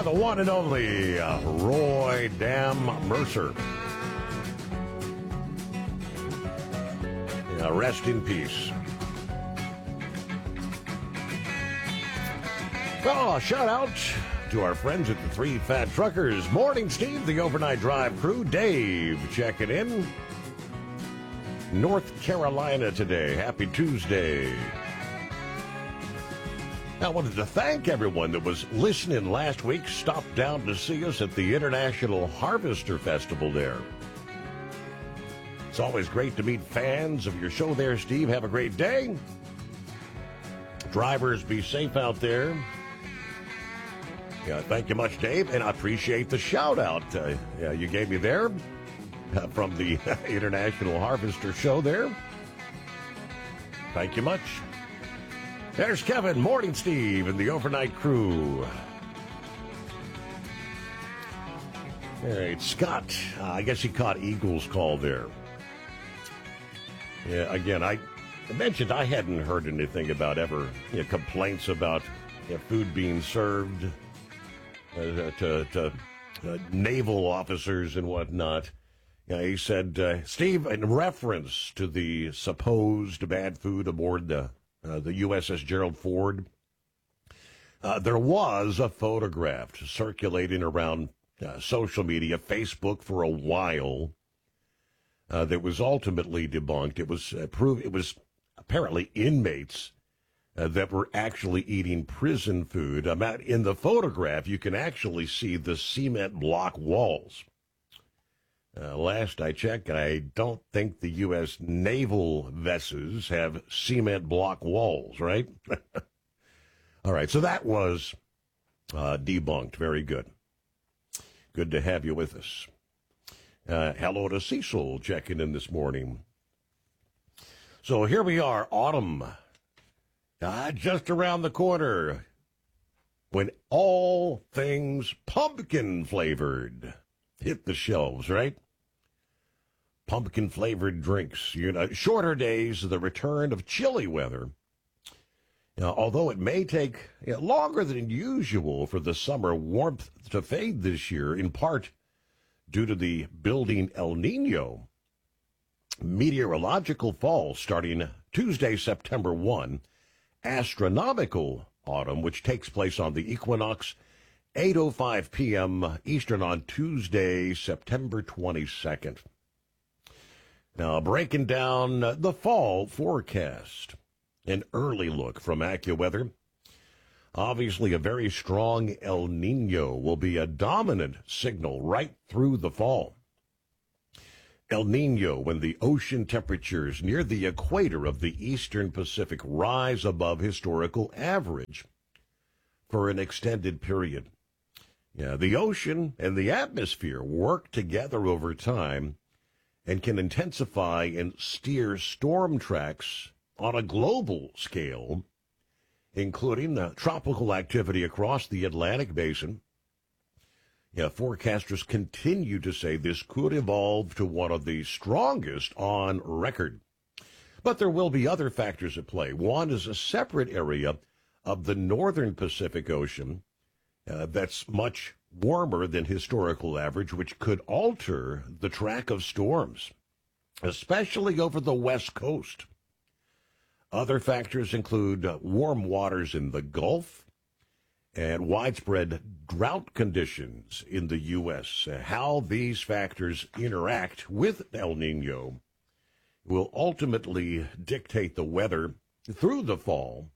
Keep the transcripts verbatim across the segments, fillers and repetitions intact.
the one and only uh, Roy Dam Mercer. Yeah, rest in peace. Oh, shout out to our friends at the Three Fat Truckers. Morning, Steve, the overnight drive crew. Dave checking in. North Carolina today. Happy Tuesday. I wanted to thank everyone that was listening last week. Stopped down to see us at the International Harvester Festival there. It's always great to meet fans of your show there, Steve. Have a great day. Drivers, be safe out there. Yeah, thank you much, Dave, and I appreciate the shout-out uh, yeah, you gave me there uh, from the International Harvester Show there. Thank you much. There's Kevin, Morning Steve, and the overnight crew. All right, Scott, uh, I guess he caught Eagle's call there. Yeah, again, I mentioned I hadn't heard anything about ever you know, complaints about you know, food being served Uh, to, to uh, naval officers and whatnot. You know, he said, uh, Steve, in reference to the supposed bad food aboard the, uh, the U S S Gerald Ford, uh, there was a photograph circulating around uh, social media, Facebook, for a while uh, that was ultimately debunked. It was uh, proved, it was apparently inmates Uh, that were actually eating prison food. Um, in the photograph, you can actually see the cement block walls. Uh, last I checked, I don't think the U S naval vessels have cement block walls, right? All right, so that was uh, debunked. Very good. Good to have you with us. Uh, hello to Cecil checking in this morning. So here we are, autumn. Ah, just around the corner, when all things pumpkin-flavored hit the shelves, right? Pumpkin-flavored drinks, you know, shorter days, the return of chilly weather. Now, although it may take you know, longer than usual for the summer warmth to fade this year, in part due to the building El Nino, meteorological fall starting Tuesday, September first, astronomical autumn, which takes place on the equinox, eight oh five p.m. Eastern on Tuesday, September twenty-second. Now, breaking down the fall forecast, an early look from AccuWeather. Obviously, a very strong El Nino will be a dominant signal right through the fall. El Nino, when the ocean temperatures near the equator of the eastern Pacific rise above historical average for an extended period. Yeah, the ocean and the atmosphere work together over time and can intensify and steer storm tracks on a global scale, including the tropical activity across the Atlantic basin. Yeah, forecasters continue to say this could evolve to one of the strongest on record. But there will be other factors at play. One is a separate area of the northern Pacific Ocean uh, that's much warmer than historical average, which could alter the track of storms, especially over the west coast. Other factors include uh, warm waters in the Gulf, and widespread drought conditions in the U S. Uh, how these factors interact with El Nino will ultimately dictate the weather through the fall.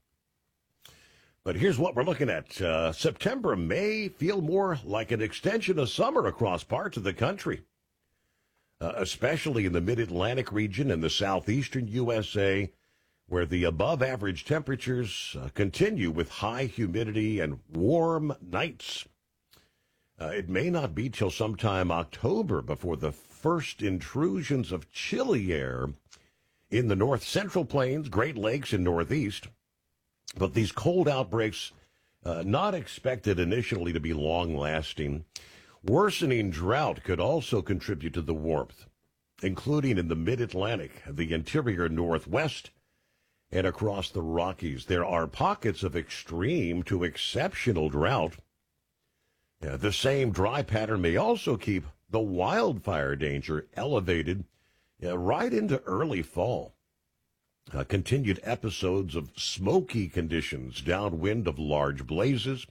But here's what we're looking at. Uh, September may feel more like an extension of summer across parts of the country, uh, especially in the mid-Atlantic region and the southeastern U S A, where the above-average temperatures uh, continue with high humidity and warm nights. Uh, it may not be till sometime October before the first intrusions of chilly air in the north central plains, Great Lakes, and Northeast. But these cold outbreaks, uh, not expected initially to be long-lasting. Worsening drought could also contribute to the warmth, including in the mid-Atlantic, the interior Northwest, and across the Rockies. There are pockets of extreme to exceptional drought. Yeah, the same dry pattern may also keep the wildfire danger elevated yeah, right into early fall. Uh, continued episodes of smoky conditions downwind of large blazes.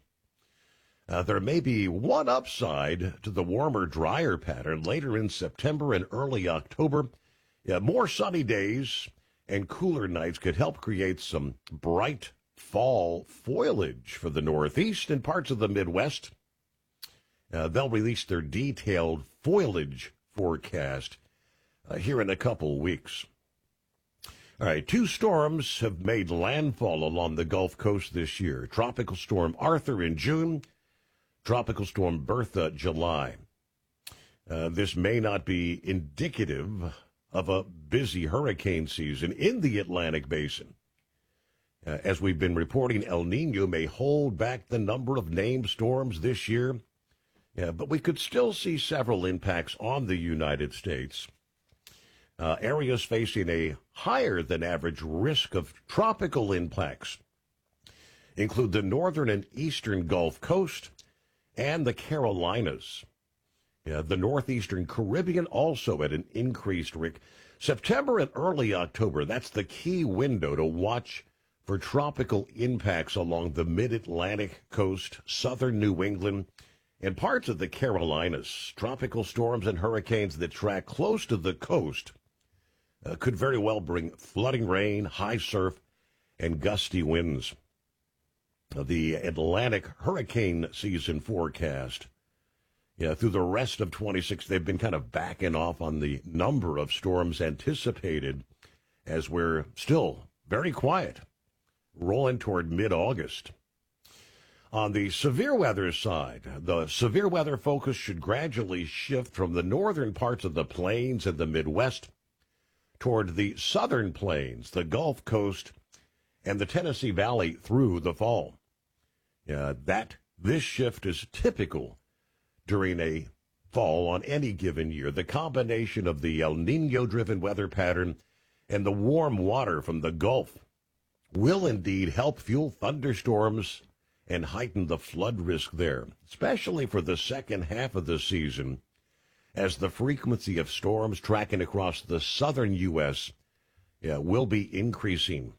Uh, there may be one upside to the warmer, drier pattern later in September and early October. Yeah, more sunny days and cooler nights could help create some bright fall foliage for the Northeast and parts of the Midwest. Uh, they'll release their detailed foliage forecast uh, here in a couple weeks. All right, two storms have made landfall along the Gulf Coast this year. Tropical Storm Arthur in June, Tropical Storm Bertha July. Uh, this may not be indicative of a busy hurricane season in the Atlantic Basin. Uh, as we've been reporting, El Nino may hold back the number of named storms this year, yeah, but we could still see several impacts on the United States. Uh, areas facing a higher than average risk of tropical impacts include the northern and eastern Gulf Coast and the Carolinas. Yeah, the northeastern Caribbean also at an increased risk. September and early October, that's the key window to watch for tropical impacts along the mid-Atlantic coast, southern New England, and parts of the Carolinas. Tropical storms and hurricanes that track close to the coast Uh, could very well bring flooding rain, high surf, and gusty winds. Uh, the Atlantic hurricane season forecast. Yeah, through the rest of twenty-six, they've been kind of backing off on the number of storms anticipated as we're still very quiet, rolling toward mid-August. On the severe weather side, the severe weather focus should gradually shift from the northern parts of the plains and the Midwest toward the southern plains, the Gulf Coast, and the Tennessee Valley through the fall. Uh, that this shift is typical during a fall on any given year. The combination of the El Nino-driven weather pattern and the warm water from the Gulf will indeed help fuel thunderstorms and heighten the flood risk there, especially for the second half of the season, as the frequency of storms tracking across the southern U S yeah, will be increasing.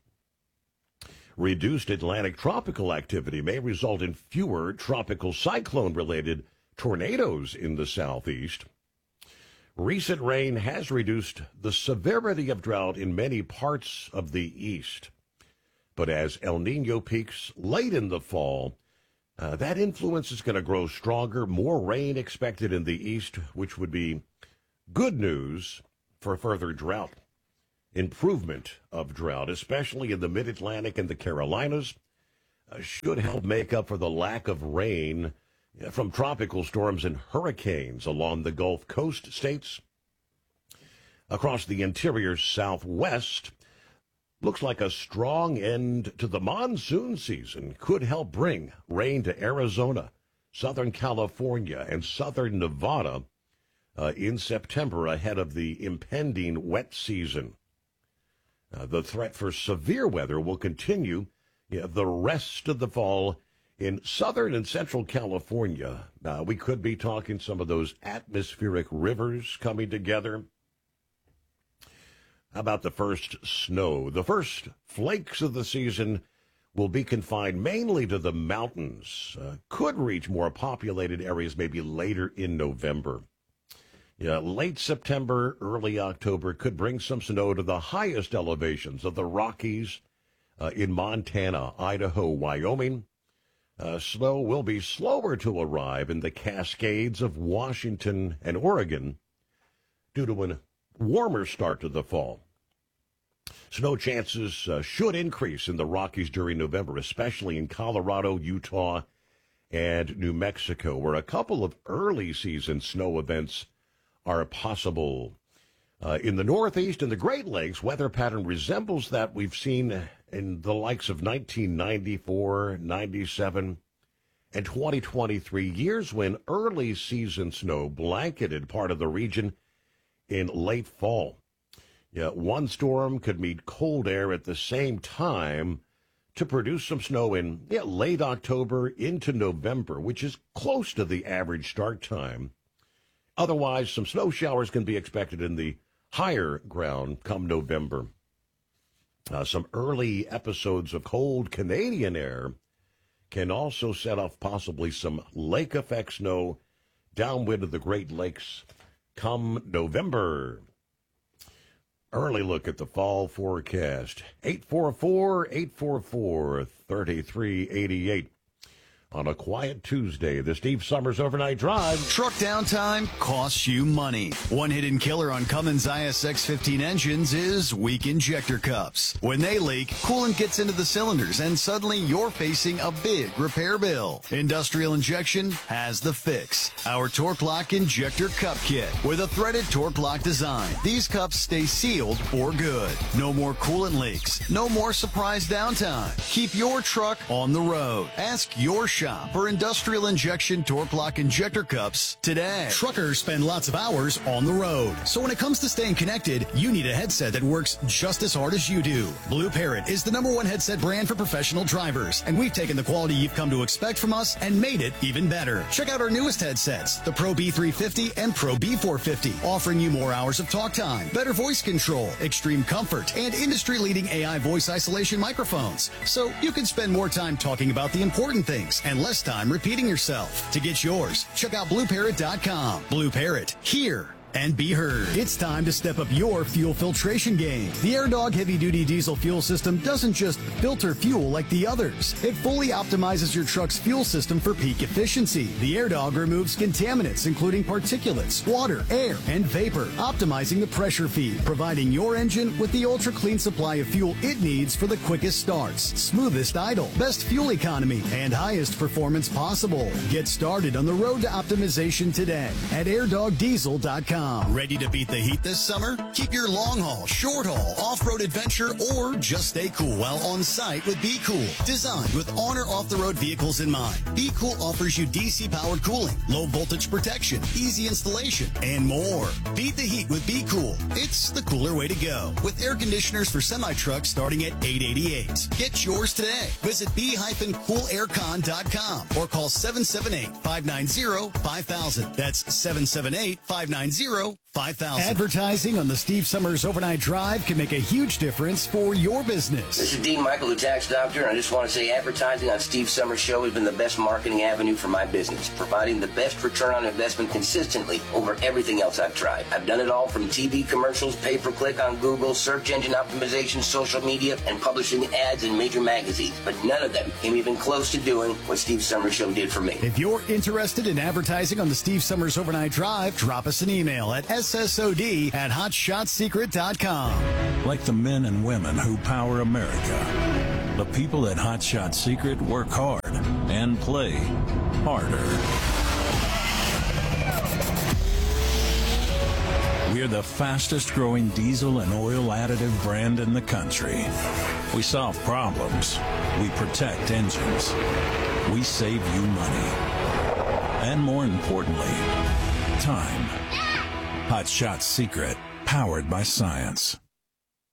Reduced Atlantic tropical activity may result in fewer tropical cyclone-related tornadoes in the southeast. Recent rain has reduced the severity of drought in many parts of the east. But as El Nino peaks late in the fall, Uh, that influence is going to grow stronger, more rain expected in the east, which would be good news for further drought. Improvement of drought, especially in the mid-Atlantic and the Carolinas, uh, should help make up for the lack of rain uh, from tropical storms and hurricanes along the Gulf Coast states. Across the interior southwest, looks like a strong end to the monsoon season could help bring rain to Arizona, Southern California, and Southern Nevada uh, in September ahead of the impending wet season. Uh, the threat for severe weather will continue yeah, the rest of the fall in Southern and Central California. Uh, we could be talking some of those atmospheric rivers coming together. How about the first snow? The first flakes of the season will be confined mainly to the mountains. Uh, could reach more populated areas maybe later in November. Yeah, late September, early October could bring some snow to the highest elevations of the Rockies uh, in Montana, Idaho, Wyoming. Uh, snow will be slower to arrive in the Cascades of Washington and Oregon due to an warmer start to the fall. Snow chances uh, should increase in the Rockies during November, especially in Colorado, Utah, and New Mexico, where a couple of early season snow events are possible. Uh, in the Northeast and the Great Lakes, weather pattern resembles that we've seen in the likes of nineteen ninety-four, ninety-seven, and twenty twenty-three, years when early season snow blanketed part of the region in late fall. Yeah, one storm could meet cold air at the same time to produce some snow in yeah, late October into November, which is close to the average start time. Otherwise, some snow showers can be expected in the higher ground come November. Uh, some early episodes of cold Canadian air can also set off possibly some lake effect snow downwind of the Great Lakes come November. Early look at the fall forecast. eight four four, eight four four, three three eight eight. On a quiet Tuesday, the Steve Summers Overnight Drive. Truck downtime costs you money. One hidden killer on Cummins I S X fifteen engines is weak injector cups. When they leak, coolant gets into the cylinders and suddenly you're facing a big repair bill. Industrial Injection has the fix. Our Torque Lock Injector Cup Kit with a threaded Torque Lock design. These cups stay sealed for good. No more coolant leaks. No more surprise downtime. Keep your truck on the road. Ask your shop for Industrial Injection Torque Lock Injector Cups today. Truckers spend lots of hours on the road. So when it comes to staying connected, you need a headset that works just as hard as you do. Blue Parrot is the number one headset brand for professional drivers, and we've taken the quality you've come to expect from us and made it even better. Check out our newest headsets, the Pro B three fifty and Pro B four fifty, offering you more hours of talk time, better voice control, extreme comfort, and industry-leading A I voice isolation microphones. So you can spend more time talking about the important things and less time repeating yourself. To get yours, check out blue parrot dot com. Blue Parrot, hear and be heard. It's time to step up your fuel filtration game. The AirDog heavy-duty diesel fuel system doesn't just filter fuel like the others. It fully optimizes your truck's fuel system for peak efficiency. The AirDog removes contaminants, including particulates, water, air, and vapor, optimizing the pressure feed, providing your engine with the ultra-clean supply of fuel it needs for the quickest starts, smoothest idle, best fuel economy, and highest performance possible. Get started on the road to optimization today at air dog diesel dot com. Ready to beat the heat this summer? Keep your long haul, short haul, off-road adventure, or just stay cool while on site with Be Cool. Designed with on or off-the-road vehicles in mind, Be Cool offers you D C-powered cooling, low voltage protection, easy installation, and more. Beat the heat with Be Cool. It's the cooler way to go. With air conditioners for semi-trucks starting at eight eighty-eight. Get yours today. Visit be cool air con dot com or call seven seven eight, five nine zero, five thousand. That's seven seven eight, five nine zero, five thousand. Advertising on the Steve Summers Overnight Drive can make a huge difference for your business. This is Dean Michael, the tax doctor, and I just want to say advertising on Steve Summers' show has been the best marketing avenue for my business, providing the best return on investment consistently over everything else I've tried. I've done it all from T V commercials, pay-per-click on Google, search engine optimization, social media, and publishing ads in major magazines, but none of them came even close to doing what Steve Summers' show did for me. If you're interested in advertising on the Steve Summers Overnight Drive, drop us an email at S S O D at hot shot secret dot com. Like the men and women who power America, the people at Hot Shot Secret work hard and play harder. We're the fastest growing diesel and oil additive brand in the country. We solve problems. We protect engines. We save you money. And more importantly, time. Hot Shot Secret, powered by science.